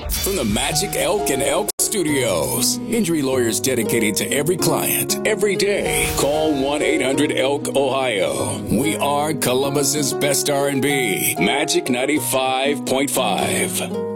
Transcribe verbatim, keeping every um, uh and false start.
From the Magic Elk and Elk Studios, injury lawyers dedicated to every client, every day. Call one eight hundred elk ohio. We are Columbus's best R and B. Magic ninety-five point five.